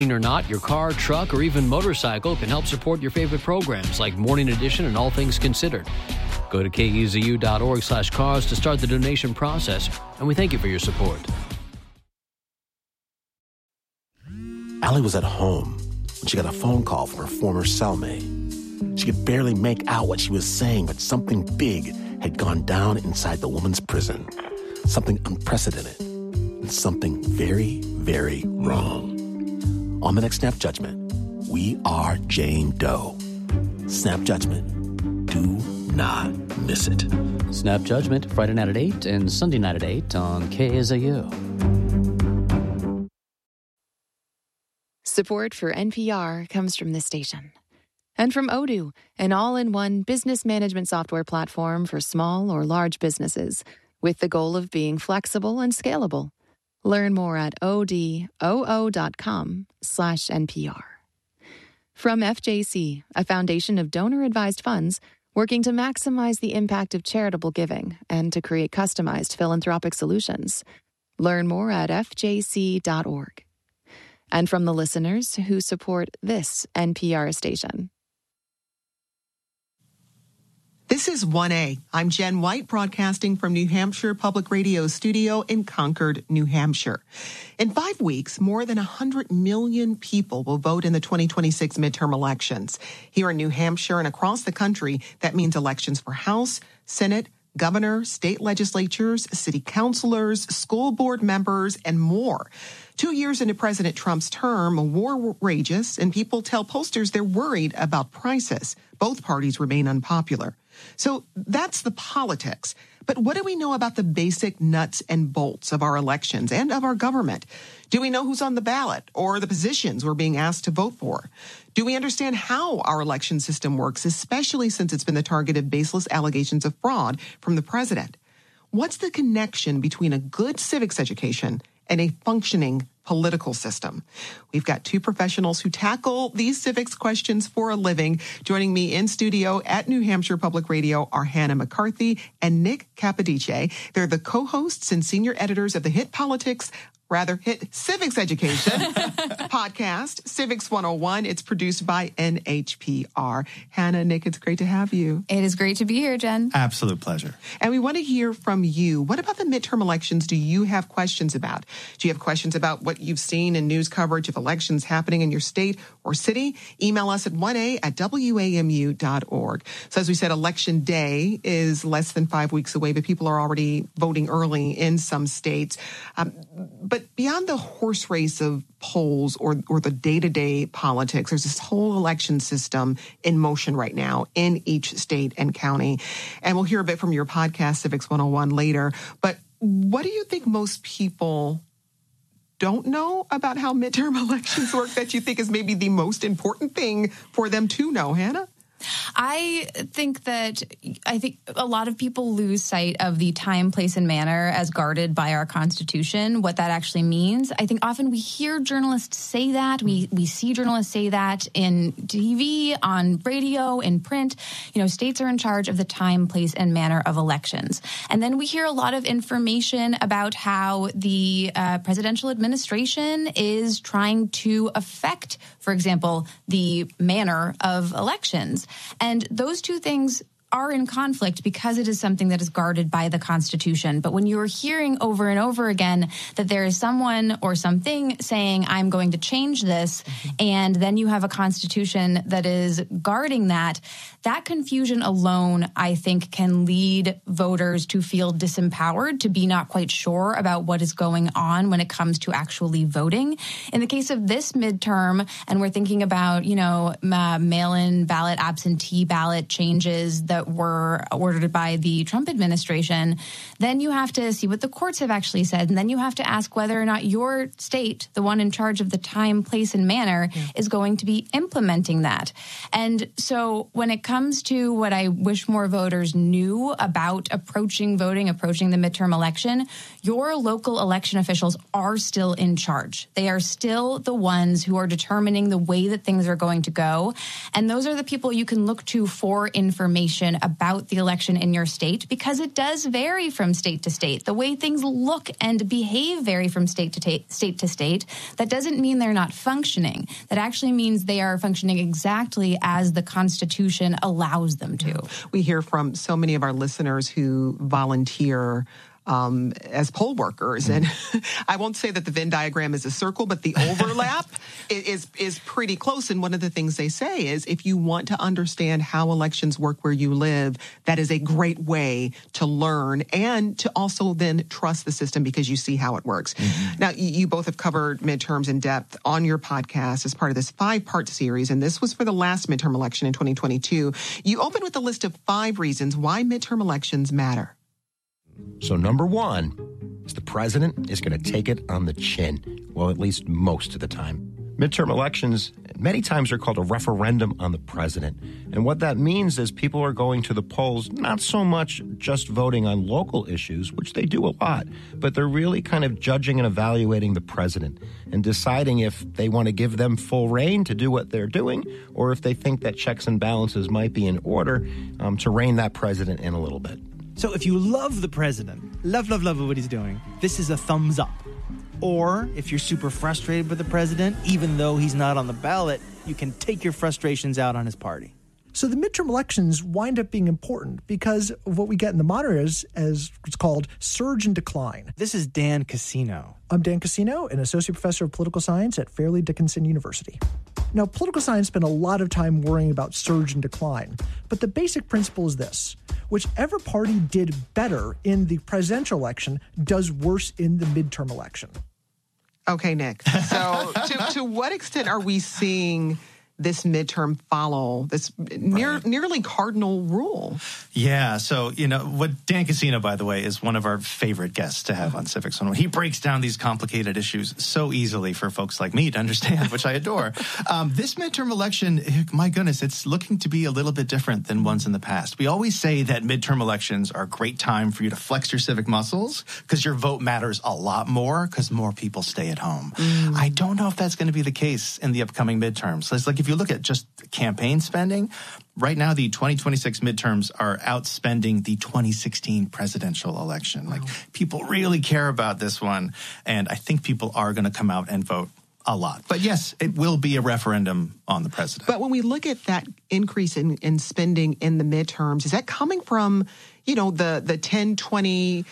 Or not, your car, truck, or even motorcycle can help support your favorite programs like Morning Edition and All Things Considered. Go to kezu.org/cars to start the donation process, and we thank you for your support. Allie was at home when she got a phone call from her former cellmate. She could barely make out what she was saying, but something big had gone down inside the woman's prison. Something unprecedented, and something very, very wrong. On the next Snap Judgment, we are Jane Doe. Snap Judgment. Do not miss it. Snap Judgment, Friday night at 8 and Sunday night at 8 on KSAU. Support for NPR comes from this station. And from Odoo, an all-in-one business management software platform for small or large businesses, with the goal of being flexible and scalable. Learn more at odoo.com/NPR. From FJC, a foundation of donor-advised funds working to maximize the impact of charitable giving and to create customized philanthropic solutions. Learn more at fjc.org. And from the listeners who support this NPR station. This is 1A. I'm Jen White, broadcasting from New Hampshire Public Radio studio in Concord, New Hampshire. In 5 weeks, more than 100 million people will vote in the 2026 midterm elections. Here in New Hampshire and across the country, that means elections for House, Senate, governor, state legislatures, city councilors, school board members, and more. 2 years into President Trump's term, a war rages, and people tell pollsters they're worried about prices. Both parties remain unpopular. So that's the politics. But what do we know about the basic nuts and bolts of our elections and of our government? Do we know who's on the ballot or the positions we're being asked to vote for? Do we understand how our election system works, especially since it's been the target of baseless allegations of fraud from the president? What's the connection between a good civics education and a functioning political system? We've got two professionals who tackle these civics questions for a living. Joining me in studio at New Hampshire Public Radio are Hannah McCarthy and Nick Capodice. They're the co-hosts and senior editors of the hit Civics Education podcast, Civics 101. It's produced by NHPR. Hannah, Nick, it's great to have you. It is great to be here, Jen. Absolute pleasure. And we want to hear from you. What about the midterm elections do you have questions about? Do you have questions about what you've seen in news coverage of elections happening in your state or city? Email us at 1a@wamu.org. So as we said, Election Day is less than 5 weeks away, but people are already voting early in some states. But beyond the horse race of polls or the day-to-day politics, there's this whole election system in motion right now in each state and county. And we'll hear a bit from your podcast, Civics 101, later. But what do you think most people don't know about how midterm elections work that you think is maybe the most important thing for them to know, Hannah? I think a lot of people lose sight of the time, place, and manner as guarded by our Constitution, what that actually means. I think often we hear journalists say that. We see journalists say that in TV, on radio, in print. States are in charge of the time, place, and manner of elections. And then we hear a lot of information about how the presidential administration is trying to affect, for example, the manner of elections. And those two things are in conflict because it is something that is guarded by the Constitution. But when you're hearing over and over again that there is someone or something saying, I'm going to change this, and then you have a Constitution that is guarding that confusion alone, I think, can lead voters to feel disempowered, to be not quite sure about what is going on when it comes to actually voting. In the case of this midterm, and we're thinking about, mail-in ballot, absentee ballot changes that were ordered by the Trump administration, then you have to see what the courts have actually said. And then you have to ask whether or not your state, the one in charge of the time, place, and manner, is going to be implementing that. And so when it comes to what I wish more voters knew about approaching voting, approaching the midterm election, your local election officials are still in charge. They are still the ones who are determining the way that things are going to go. And those are the people you can look to for information information about the election in your state, because it does vary from state to state. The way things look and behave vary from state to state. That doesn't mean they're not functioning. That actually means they are functioning exactly as the Constitution allows them to. We hear from so many of our listeners who volunteer as poll workers. And I won't say that the Venn diagram is a circle, but the overlap is pretty close. And one of the things they say is if you want to understand how elections work where you live, that is a great way to learn and to also then trust the system because you see how it works. Now, you both have covered midterms in depth on your podcast as part of this 5-part series, and this was for the last midterm election in 2022. You open with a list of 5 reasons why midterm elections matter. So number 1 is the president is going to take it on the chin. Well, at least most of the time. Midterm elections many times are called a referendum on the president. And what that means is people are going to the polls not so much just voting on local issues, which they do a lot, but they're really kind of judging and evaluating the president and deciding if they want to give them full reign to do what they're doing or if they think that checks and balances might be in order to rein that president in a little bit. So if you love the president, love what he's doing, this is a thumbs up. Or if you're super frustrated with the president, even though he's not on the ballot, you can take your frustrations out on his party. So the midterm elections wind up being important because of what we get in the modern era as what's called surge and decline. This is Dan Cassino. I'm Dan Cassino, an associate professor of political science at Fairleigh Dickinson University. Now, political science spent a lot of time worrying about surge and decline, but the basic principle is this. Whichever party did better in the presidential election does worse in the midterm election. Okay, Nick. So to what extent are we seeing this midterm follow this nearly cardinal rule? Yeah. So, what Dan Cassino, by the way, is one of our favorite guests to have on Civics 101. He breaks down these complicated issues so easily for folks like me to understand, which I adore. This midterm election, my goodness, it's looking to be a little bit different than ones in the past. We always say that midterm elections are a great time for you to flex your civic muscles because your vote matters a lot more because more people stay at home. I don't know if that's going to be the case in the upcoming midterms. So it's like if you look at just campaign spending, right now the 2026 midterms are outspending the 2016 presidential election. Like people really care about this one, and I think people are going to come out and vote a lot. But yes, it will be a referendum on the president. But when we look at that increase in spending in the midterms, is that coming from, the 10, 20,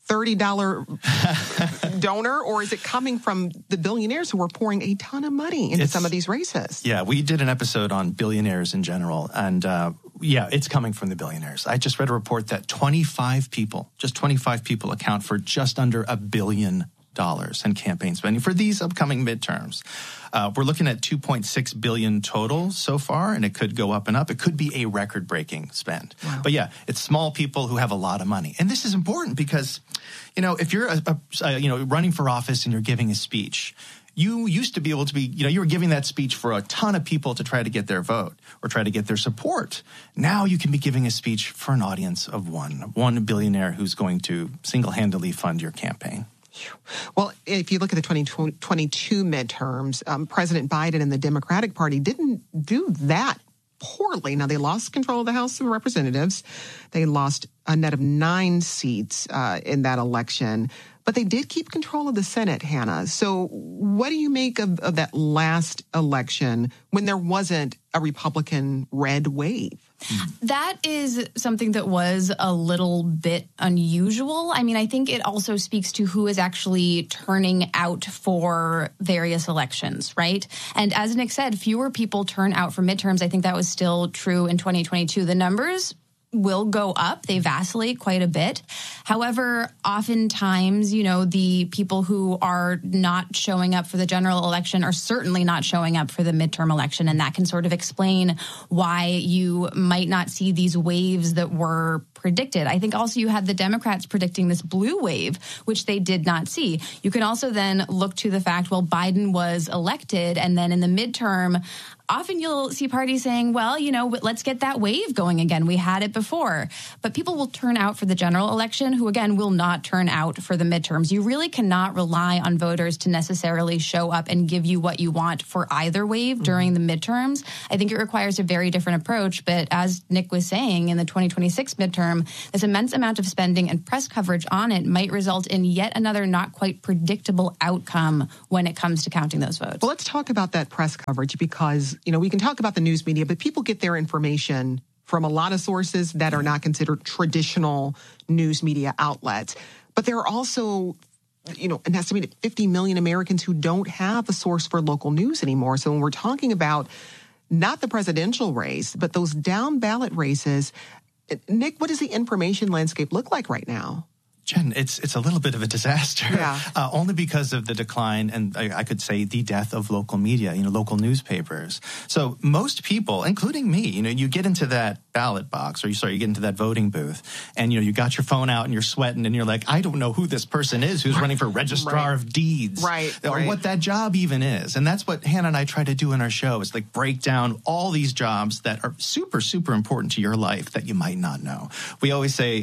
$30 donor, or is it coming from the billionaires who are pouring a ton of money into some of these races? Yeah, we did an episode on billionaires in general, and it's coming from the billionaires. I just read a report that 25 people account for just under $1 billion in campaign spending for these upcoming midterms. We're looking at $2.6 billion total so far, and it could go up and up. It could be a record-breaking spend. Wow. But yeah, it's small people who have a lot of money. And this is important because, if you're running for office and you're giving a speech, you used to be able to be, you were giving that speech for a ton of people to try to get their vote or try to get their support. Now you can be giving a speech for an audience of one billionaire who's going to single-handedly fund your campaign. Well, if you look at the 2022 midterms, President Biden and the Democratic Party didn't do that poorly. Now, they lost control of the House of Representatives. They lost a net of 9 seats in that election. But they did keep control of the Senate, Hannah. So what do you make of that last election when there wasn't a Republican red wave? That is something that was a little bit unusual. I mean, I think it also speaks to who is actually turning out for various elections, right? And as Nick said, fewer people turn out for midterms. I think that was still true in 2022. The numbers will go up. They vacillate quite a bit. However, oftentimes, the people who are not showing up for the general election are certainly not showing up for the midterm election. And that can sort of explain why you might not see these waves that were predicted. I think also you had the Democrats predicting this blue wave, which they did not see. You can also then look to the fact, well, Biden was elected, and then in the midterm, often you'll see parties saying, well, let's get that wave going again. We had it before. But people will turn out for the general election who, again, will not turn out for the midterms. You really cannot rely on voters to necessarily show up and give you what you want for either wave during the midterms. I think it requires a very different approach. But as Nick was saying, in the 2026 midterm, this immense amount of spending and press coverage on it might result in yet another not quite predictable outcome when it comes to counting those votes. Well, let's talk about that press coverage because we can talk about the news media, but people get their information from a lot of sources that are not considered traditional news media outlets. But there are also, an estimated 50 million Americans who don't have a source for local news anymore. So when we're talking about not the presidential race, but those down ballot races, Nick, what does the information landscape look like right now? Jen, it's a little bit of a disaster, only because of the decline and I could say the death of local media, local newspapers. So most people, including me, you get into that ballot box you get into that voting booth and, you got your phone out and you're sweating and you're like, I don't know who this person is who's running for registrar of deeds or what that job even is. And that's what Hannah and I try to do in our show is like break down all these jobs that are super, super important to your life that you might not know. We always say,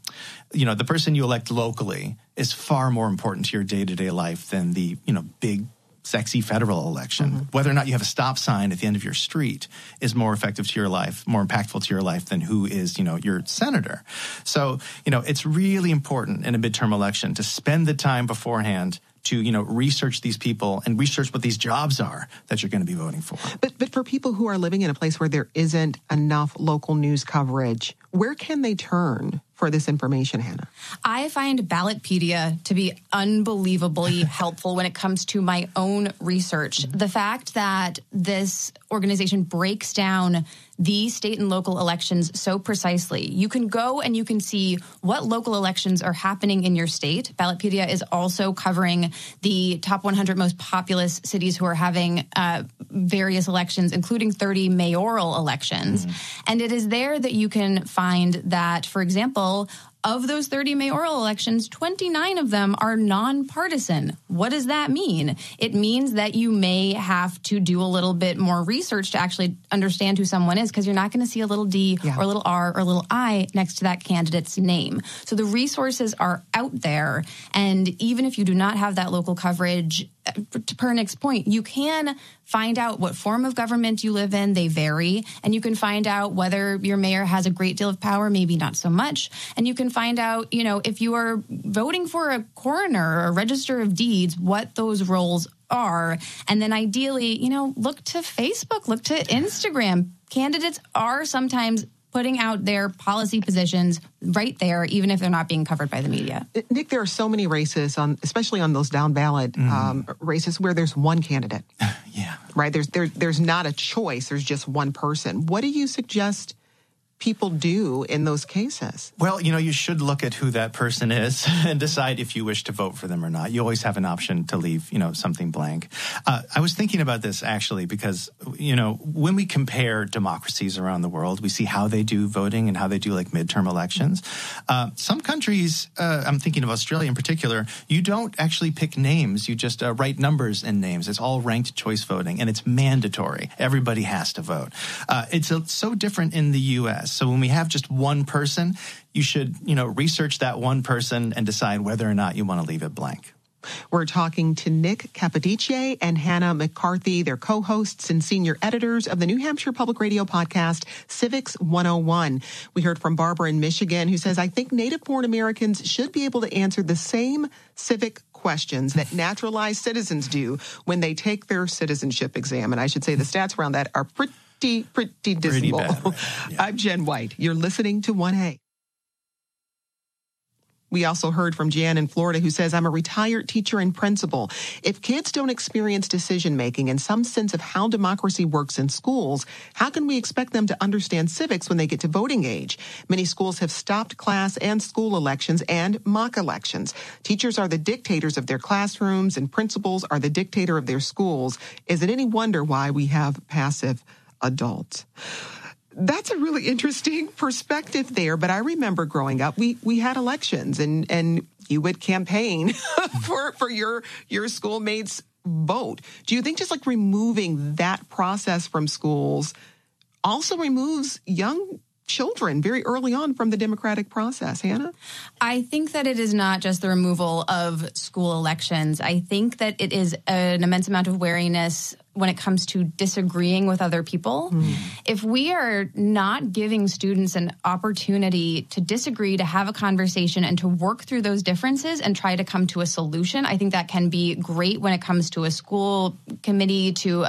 the person you elect locally is far more important to your day-to-day life than the, big, sexy federal election. Whether or not you have a stop sign at the end of your street is more effective to your life, more impactful to your life than who is, your senator. So, it's really important in a midterm election to spend the time beforehand to, research these people and research what these jobs are that you're going to be voting for. But for people who are living in a place where there isn't enough local news coverage, where can they turn for this information, Hannah? I find Ballotpedia to be unbelievably helpful when it comes to my own research. The fact that this organization breaks down the state and local elections so precisely. You can go and you can see what local elections are happening in your state. Ballotpedia is also covering the top 100 most populous cities who are having various elections, including 30 mayoral elections. And it is there that you can find that, for example, of those 30 mayoral elections, 29 of them are nonpartisan. What does that mean? It means that you may have to do a little bit more research to actually understand who someone is, because you're not going to see a little D or a little R or a little I next to that candidate's name. So the resources are out there. And even if you do not have that local coverage, per Nick's point, you can find out what form of government you live in. They vary. And you can find out whether your mayor has a great deal of power, maybe not so much. And you can find out, if you are voting for a coroner or a register of deeds, what those roles are. And then ideally, look to Facebook, look to Instagram. Candidates are sometimes putting out their policy positions right there, even if they're not being covered by the media. Nick, there are so many races, especially on those down ballot races, where there's one candidate. Right? There's not a choice. There's just one person. What do you suggest people do in those cases? Well, you should look at who that person is and decide if you wish to vote for them or not. You always have an option to leave, something blank. I was thinking about this actually because, when we compare democracies around the world, we see how they do voting and how they do like midterm elections. Some countries, I'm thinking of Australia in particular, you don't actually pick names. You just write numbers and names. It's all ranked choice voting and it's mandatory. Everybody has to vote. It's so different in the U.S. So when we have just one person, you should, research that one person and decide whether or not you want to leave it blank. We're talking to Nick Capodice and Hannah McCarthy. They're co-hosts and senior editors of the New Hampshire Public Radio podcast, Civics 101. We heard from Barbara in Michigan, who says, I think native-born Americans should be able to answer the same civic questions that naturalized citizens do when they take their citizenship exam. And I should say the stats around that are pretty dismal. Bad, right? Yeah. I'm Jen White. You're listening to 1A. We also heard from Jan in Florida, who says, I'm a retired teacher and principal. If kids don't experience decision-making and some sense of how democracy works in schools, how can we expect them to understand civics when they get to voting age? Many schools have stopped class and school elections and mock elections. Teachers are the dictators of their classrooms and principals are the dictator of their schools. Is it any wonder why we have passive adults? That's a really interesting perspective there. But I remember growing up, we had elections and you would campaign for your schoolmates' vote. Do you think just like removing that process from schools also removes young children very early on from the democratic process? Hannah? I think that it is not just the removal of school elections. I think that it is an immense amount of wariness when it comes to disagreeing with other people. If we are not giving students an opportunity to disagree, to have a conversation, and to work through those differences and try to come to a solution, I think that can be great when it comes to a school committee, to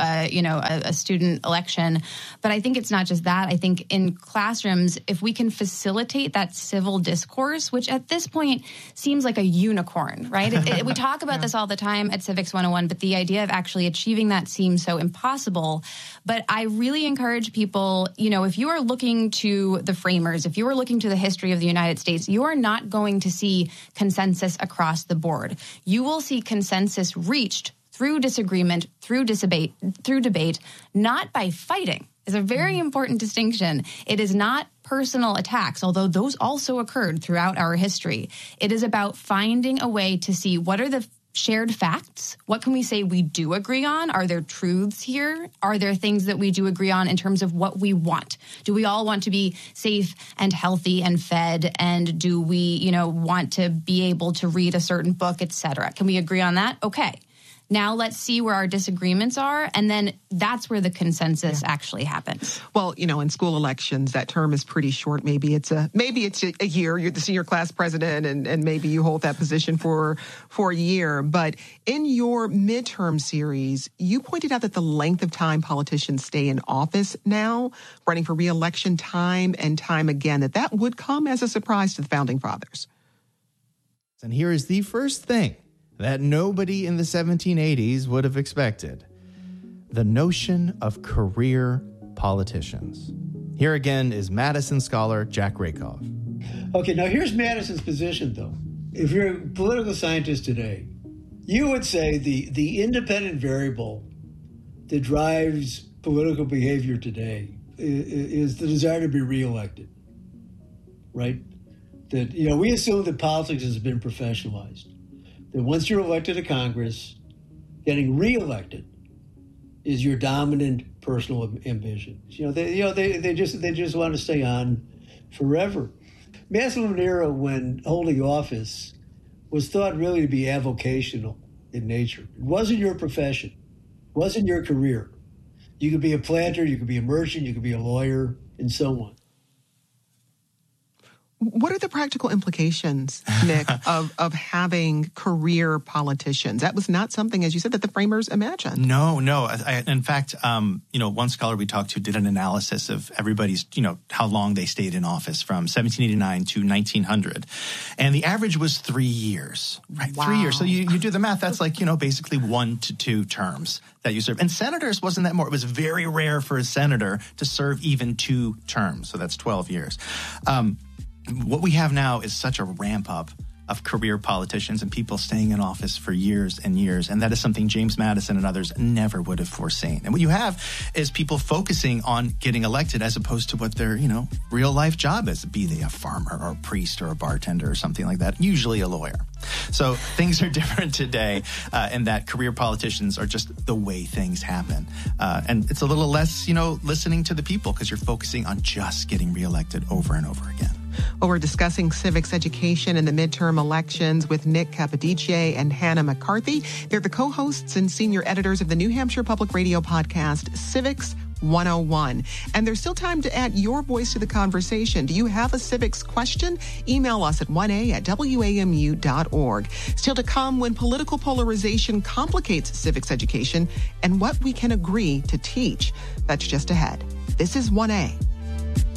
a student election. But I think it's not just that. I think in classrooms, if we can facilitate that civil discourse, which at this point seems like a unicorn, right? We talk about this all the time at Civics 101, but the idea of actually achieving that seems so impossible. But I really encourage people, if you are looking to the framers, if you are looking to the history of the United States, you are not going to see consensus across the board. You will see consensus reached through disagreement, through debate, not by fighting. Is a very important distinction. It is not personal attacks, although those also occurred throughout our history. It is about finding a way to see what are the shared facts. What can we say we do agree on? Are there truths here? Are there things that we do agree on in terms of what we want? Do we all want to be safe and healthy and fed? And do we, want to be able to read a certain book, et cetera? Can we agree on that? Okay. Now let's see where our disagreements are, and then that's where the consensus actually happens. Well, in school elections, that term is pretty short. Maybe it's a year. You're the senior class president, and maybe you hold that position for a year. But in your midterm series, you pointed out that the length of time politicians stay in office now, running for re-election time and time again, that would come as a surprise to the founding fathers. And here is the first thing that nobody in the 1780s would have expected: the notion of career politicians. Here again is Madison scholar Jack Rakoff. Okay, now here's Madison's position, though. If you're a political scientist today, you would say the independent variable that drives political behavior today is the desire to be reelected, right? That, we assume that politics has been professionalized. That once you're elected to Congress, getting reelected is your dominant personal ambition. They just want to stay on forever. Madison lived in an era when holding office was thought really to be avocational in nature. It wasn't your profession, it wasn't your career. You could be a planter, you could be a merchant, you could be a lawyer, and so on. What are the practical implications, Nick, of having career politicians? That was not something, as you said, that the framers imagined. No. In fact, one scholar we talked to did an analysis of everybody's, how long they stayed in office from 1789 to 1900. And the average was 3 years, right? Wow. 3 years. So you do the math. That's like, basically 1 to 2 terms that you serve. And senators wasn't that more. It was very rare for a senator to serve even 2 terms. So that's 12 years. What we have now is such a ramp up of career politicians and people staying in office for years and years. And that is something James Madison and others never would have foreseen. And what you have is people focusing on getting elected as opposed to what their, real life job is, be they a farmer or a priest or a bartender or something like that, usually a lawyer. So things are different today in that career politicians are just the way things happen. And it's a little less, listening to the people because you're focusing on just getting reelected over and over again. Well, we're discussing civics education in the midterm elections with Nick Capodice and Hannah McCarthy. They're the co-hosts and senior editors of the New Hampshire Public Radio podcast, Civics 101. And there's still time to add your voice to the conversation. Do you have a civics question? Email us at 1a@wamu.org. Still to come, when political polarization complicates civics education and what we can agree to teach. That's just ahead. This is 1A.